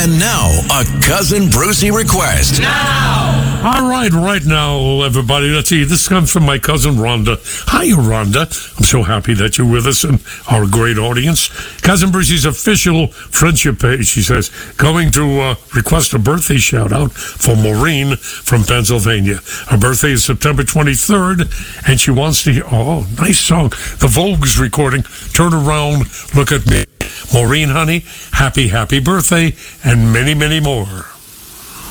And now, a Cousin Brucey request. All right now, everybody. Let's see. This comes from my cousin Rhonda. Hi, Rhonda. I'm so happy that you're with us and our great audience. Cousin Brucey's official friendship page, she says, going to request a birthday shout out for Maureen from Pennsylvania. Her birthday is September 23rd, and she wants to hear, oh, nice song, the Vogue's recording, Turn Around, Look at Me. Maureen, honey, happy birthday, and many, many more.